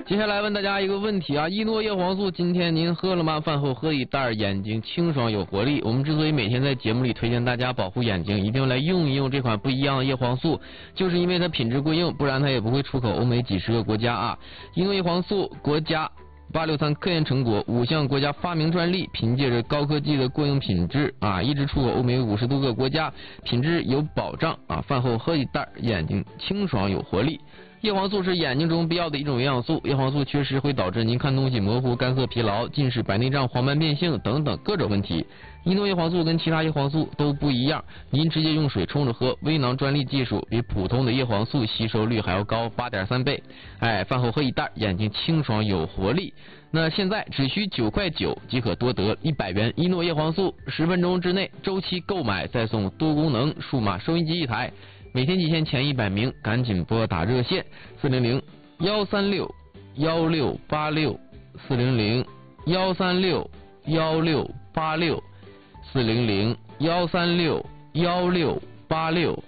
接下来问大家一个问题啊，依诺叶黄素今天您喝了吗？饭后喝一袋，眼睛清爽有活力。我们之所以每天在节目里推荐大家保护眼睛，一定要来用一用这款不一样的叶黄素，就是因为它品质过硬，不然它也不会出口欧美几十个国家啊。依诺叶黄素国家863科研成果，5项国家发明专利，凭借着高科技的过硬品质啊，一直出口欧美50多个国家，品质有保障啊。饭后喝一袋，眼睛清爽有活力。叶黄素是眼睛中必要的一种营养素，叶黄素缺失会导致您看东西模糊、干涩、疲劳、近视、白内障、黄斑变性等等各种问题。依诺叶黄素跟其他叶黄素都不一样，您直接用水冲着喝，微囊专利技术比普通的叶黄素吸收率还要高8.3倍。饭后喝一袋，眼睛清爽有活力。那现在只需9块9即可多得100元依诺叶黄素，10分钟之内周期购买再送多功能数码收音机1台。每天极限前100名，赶紧拨打热线400-136-1686，400-136-1686，400-136-1686。